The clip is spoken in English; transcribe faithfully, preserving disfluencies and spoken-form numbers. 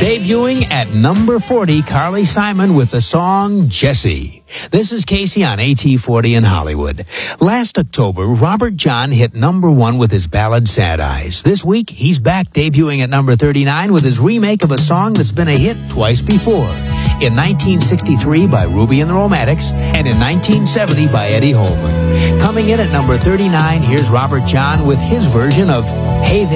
Debuting at number forty, Carly Simon with the song Jessie. This is Casey on A T forty in Hollywood. Last October, Robert John hit number one with his ballad Sad Eyes. This week, he's back debuting at number thirty-nine with his remake of a song that's been a hit twice before. In nineteen sixty-three by Ruby and the Romantics, and in nineteen seventy by Eddie Holman. Coming in at number thirty-nine, here's Robert John with his version of Hey There.